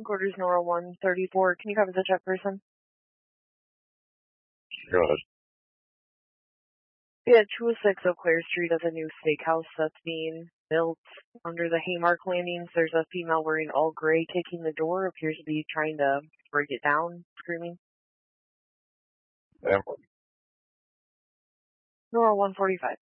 Quarters Nora 134. Can you cover the check person? Go ahead. Yeah, 206 Eau Claire Street is a new steakhouse that's being built under the Haymark Landings. There's a female wearing all gray taking the door, appears to be trying to break it down, screaming. Yeah. Nora 145.